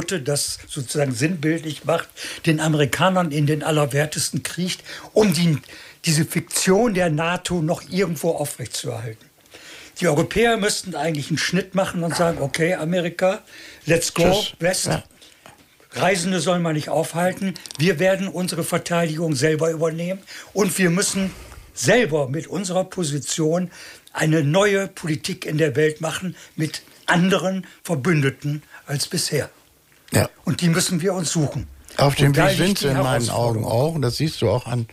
Idiote das sozusagen sinnbildlich macht, den Amerikanern in den Allerwertesten kriegt, um diese Fiktion der NATO noch irgendwo aufrechtzuerhalten. Die Europäer müssten eigentlich einen Schnitt machen und sagen, okay, Amerika, let's go, tschüss, West. Ja. Reisende sollen wir nicht aufhalten. Wir werden unsere Verteidigung selber übernehmen. Und wir müssen selber mit unserer Position eine neue Politik in der Welt machen mit anderen Verbündeten als bisher. Ja. Und die müssen wir uns suchen. Auf dem Weg sind sie in meinen Augen auch. Und das siehst du auch an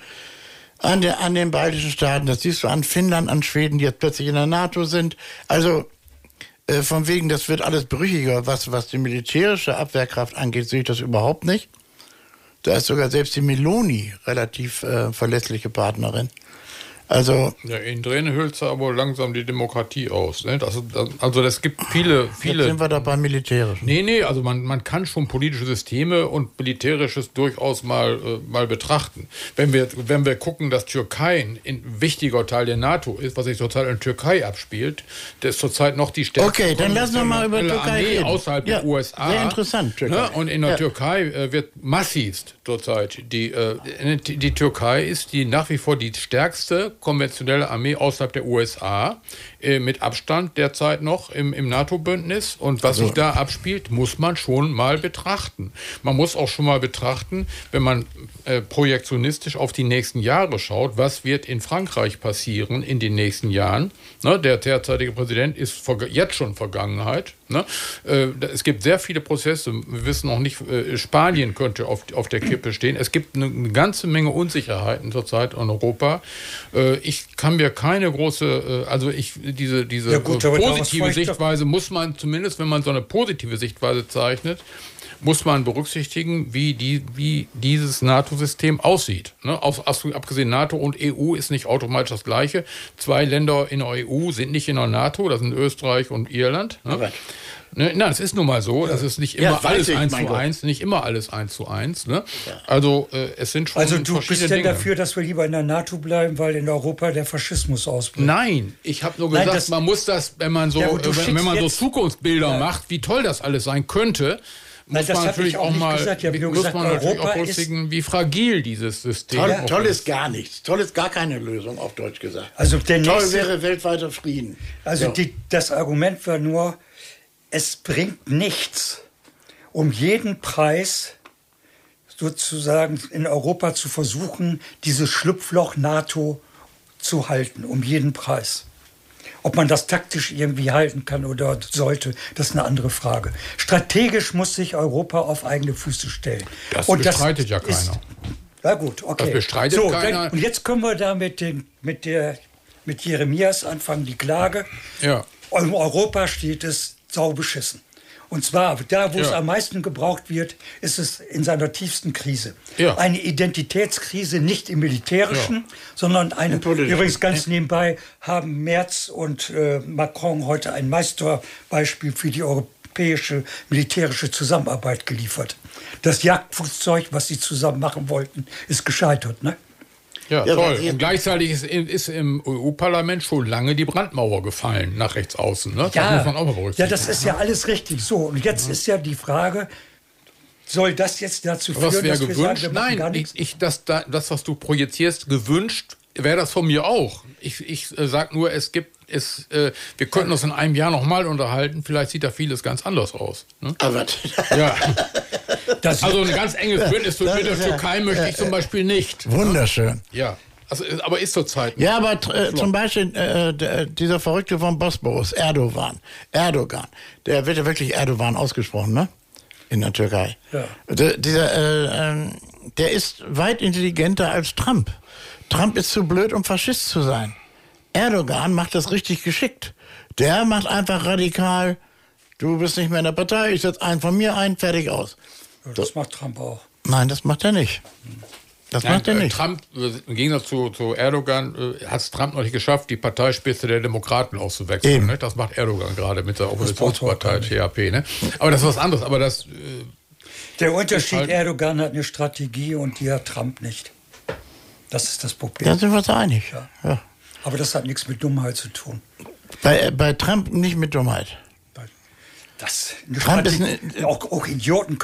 den baltischen Staaten. Das siehst du an Finnland, an Schweden, die jetzt plötzlich in der NATO sind. Also von wegen, das wird alles brüchiger. Was die militärische Abwehrkraft angeht, sehe ich das überhaupt nicht. Da ist sogar selbst die Meloni relativ verlässliche Partnerin. Also ja, in Tränen hüllt sie aber langsam die Demokratie aus. Ne? Also das gibt viele... Jetzt sind wir da beim Militärischen. Nee, also man kann schon politische Systeme und Militärisches durchaus mal betrachten. Wenn wir gucken, dass Türkei ein wichtiger Teil der NATO ist, was sich zurzeit in Türkei abspielt, das ist zurzeit noch die stärkste... Okay, dann lassen wir mal über Türkei reden. Außerhalb der USA. Sehr interessant, Türkei. Ne? Und in der Türkei wird massivst zurzeit. Die Türkei ist nach wie vor die stärkste konventionelle Armee außerhalb der USA, mit Abstand derzeit noch im NATO-Bündnis. Und was sich da abspielt, muss man schon mal betrachten. Man muss auch schon mal betrachten, wenn man projektionistisch auf die nächsten Jahre schaut, was wird in Frankreich passieren in den nächsten Jahren. Ne, der derzeitige Präsident ist jetzt schon Vergangenheit. Ne? Es gibt sehr viele Prozesse. Wir wissen noch nicht, Spanien könnte auf der Kippe stehen. Es gibt eine ganze Menge Unsicherheiten zurzeit in Europa. Ich kann mir keine große, diese positive Sichtweise muss man zumindest, wenn man so eine positive Sichtweise zeichnet, muss man berücksichtigen, wie dieses NATO-System aussieht. Ne? Abgesehen NATO und EU ist nicht automatisch das Gleiche. 2 Länder in der EU sind nicht in der NATO, das sind Österreich und Irland. Ne? Nein, es ist nun mal so, das ist nicht immer alles 1:1, nicht immer alles 1:1. Ne? Ja. Also es sind schon verschiedene Dinge. Also du bist denn dafür, dass wir lieber in der NATO bleiben, weil in Europa der Faschismus ausbricht? Nein, ich habe nur gesagt, man muss das, wenn man so Zukunftsbilder macht, wie toll das alles sein könnte, muss man natürlich auch mal berücksichtigen, wie fragil dieses System ist. Toll ist gar nichts. Toll ist gar keine Lösung, auf Deutsch gesagt. Also toll wäre weltweiter Frieden. Also das Argument war nur, es bringt nichts, um jeden Preis sozusagen in Europa zu versuchen, dieses Schlupfloch NATO zu halten, um jeden Preis. Ob man das taktisch irgendwie halten kann oder sollte, das ist eine andere Frage. Strategisch muss sich Europa auf eigene Füße stellen. Das bestreitet ja keiner. Na gut, okay. Das bestreitet keiner. Und jetzt können wir da mit Jeremias anfangen, die Klage. Ja. In Europa steht es saubeschissen. Und zwar, da wo es am meisten gebraucht wird, ist es in seiner tiefsten Krise. Ja. Eine Identitätskrise, nicht im Militärischen, sondern eine, übrigens ganz nebenbei, haben Merz und Macron heute ein Meisterbeispiel für die europäische militärische Zusammenarbeit geliefert. Das Jagdflugzeug, was sie zusammen machen wollten, ist gescheitert, ne? Ja, toll. Und gleichzeitig ist im EU-Parlament schon lange die Brandmauer gefallen, nach rechts außen. Ne? Das muss man auch mal berücksichtigen. Ja, das ist ja alles richtig. So, und jetzt ist ja die Frage, soll das jetzt dazu führen, was wäre dass gewünscht? wir sagen, wir machen Nein, das, was du projizierst, gewünscht, wäre das von mir auch. Ich sage nur, wir könnten uns in einem Jahr nochmal unterhalten, vielleicht sieht da vieles ganz anders aus. Ne? Aber ja. Also ein ganz enges Bündnis mit der Türkei möchte ich zum Beispiel nicht. Wunderschön. Ja, also, aber ist zur Zeit nicht. Ja, aber zum Beispiel dieser Verrückte vom Bosporus, Erdogan, der wird ja wirklich Erdogan ausgesprochen, ne? In der Türkei. Ja. Der ist weit intelligenter als Trump. Trump ist zu blöd, um Faschist zu sein. Erdogan macht das richtig geschickt. Der macht einfach radikal, du bist nicht mehr in der Partei, ich setze einen von mir ein, fertig aus. Das macht Trump auch. Nein, das macht er nicht. Macht er nicht. Trump, im Gegensatz zu Erdogan, hat es Trump noch nicht geschafft, die Parteispitze der Demokraten auszuwechseln. Ne? Das macht Erdogan gerade mit der Oppositionspartei THP. Ne? Aber das ist was anderes. Aber der Unterschied, halt, Erdogan hat eine Strategie und die hat Trump nicht. Das ist das Problem. Da sind wir uns einig. Ja. Aber das hat nichts mit Dummheit zu tun. Bei Trump nicht mit Dummheit. Trump ist auch Idioten